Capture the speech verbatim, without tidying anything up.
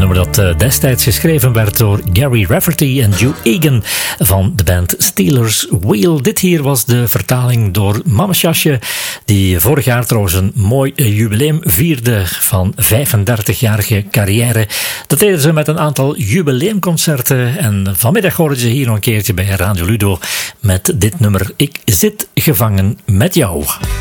nummer dat uh, destijds geschreven werd door Gary Rafferty en Joe Egan van de band Steelers Wheel. Dit hier was de vertaling door Mama Sjasje, die vorig jaar trouwens een mooi jubileum vierde van vijfendertigjarige carrière. Dat deden ze met een aantal jubileumconcerten en vanmiddag hoorden ze hier nog een keertje bij Radio Ludo met dit nummer Ik zit gevangen met jou.